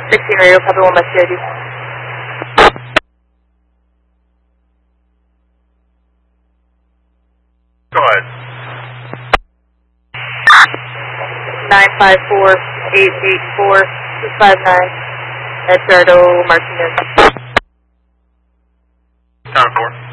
16 radio, copy 1 by CID. Go ahead. 954-884-259, Edgardo Martinez. Time 4.